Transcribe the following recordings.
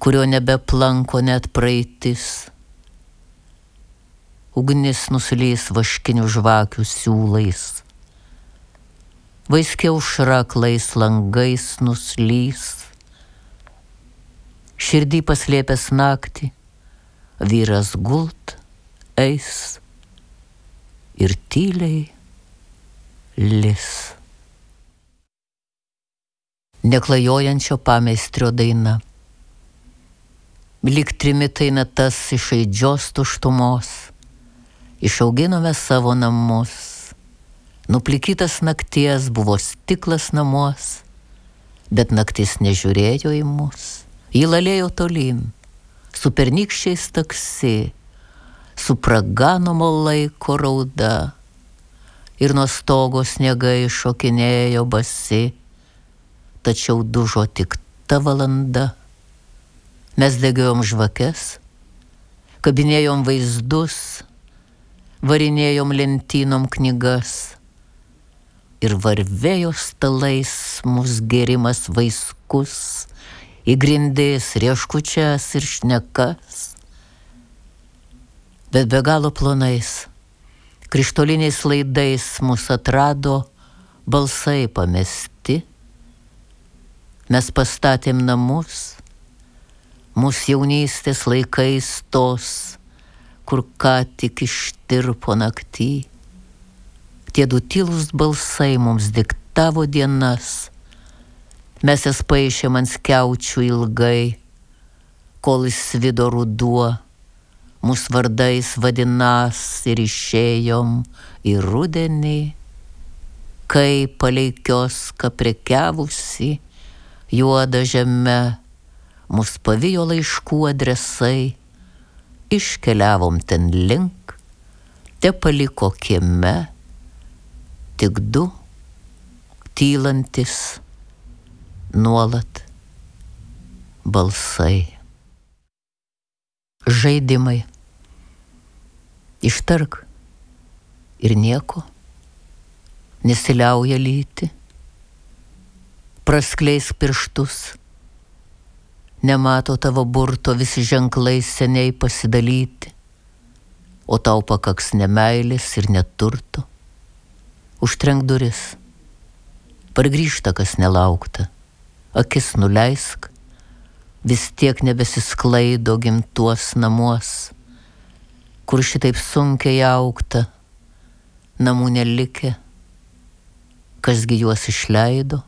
kurio nebeplanko net praeitis. Ugnis nuslys vaškinių žvakių siūlais. Vaiskiau šraklais langais nuslys. Širdį paslėpęs naktį, vyras gult, eis ir tyliai lis. Neklajojančio pameistrio daina. Lyg trimitai natas iš aidžios tuštumos, išauginome savo namus. Nuplikytas nakties buvo stiklas namuos, bet naktis nežiūrėjo į mus. Ji lalėjo tolyn, su pernykščiais taksi, su praganomo laiko rauda. Ir nuo stogo sniegai šokinėjo basi, tačiau dužo tik ta valanda. Mes degėjom žvakes, kabinėjom vaizdus, varinėjom lentynom knygas. Ir varvėjo stalais mus gėrimas vaiskus, į grindis rieškučias ir šnekas. Bet be galo plonais, krištoliniais laidais mus atrado balsai pamesti. Mes pastatėm namus, mūsų jaunystės laikais tos, kur ką tik ištirpo naktį. Tie du tylūs balsai mums diktavo dienas. Mes jas paišėm ant skiaučių ilgai, kol įsvido ruduo, mūsų vardais vadinas ir išėjom į rudenį, kai palei kioską prekiavusi juoda žeme mus pavijo laiškų adresai. Iškeliavom ten link, te paliko kieme tik du tylantis nuolat balsai. Žaidimai. Ištark ir nieko nesiliauja lyti. Praskleisk pirštus. Nemato tavo burto visi ženklai seniai pasidalyti, o tau pakaks nemeilės ir neturto. Užtrenk duris, pargrįžta kas nelaukta, akis nuleisk, vis tiek nebesisklaido gimtuos namuos, kur šitaip sunkiai augta, namų nelikė, kasgi juos išleido.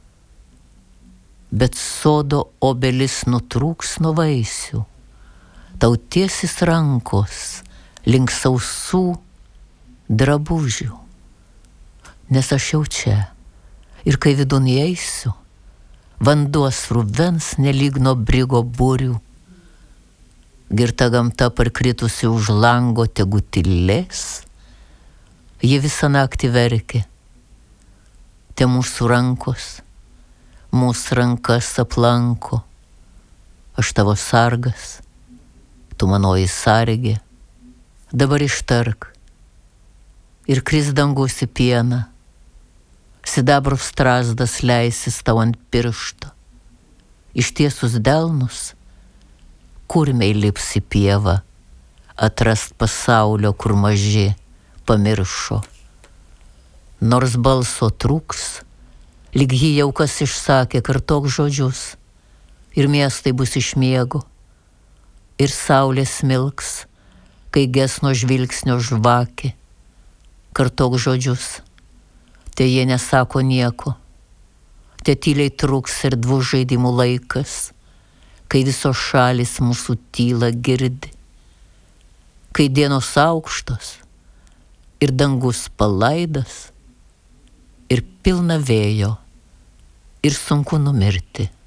Bet sodo obelis nutrūks nuo vaisių, tau tiesis rankos link sausų drabužių. Nes aš jau čia, ir kai vidun įeisiu, vanduo sruvens nelyg nuo brigo būrių. Girta gamta parkritusi už lango tegu tylės, ji visą naktį verkė. Te mūsų rankos, mūsų rankas aplanko. Aš tavo sargas, tu manoji sargė. Dabar ištark ir kris dangus į pieną. Sidabro strazdas leisis tau ant piršto. Ištiesus delnus, kurmiai lips į pievą, atrast pasaulio, kur maži pamiršo. Nors balso trūks, lyg jį jau kas išsakė, kartok žodžius, ir miestai bus iš miego, ir saulė smilks, kai gesno žvilgsnio žvakė, kartok žodžius. Te jie nesako nieko, te tyliai truks erdvų žaidimų laikas, kai visos šalis mūsų tylą girdi, kai dienos aukštos ir dangus palaidas ir pilna vėjo ir sunku numirti.